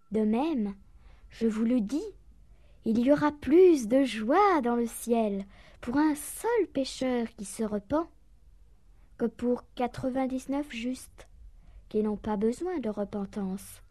De même, je vous le dis, il y aura plus de joie dans le ciel pour un seul pécheur qui se repent que pour 99 justes qui n'ont pas besoin de repentance.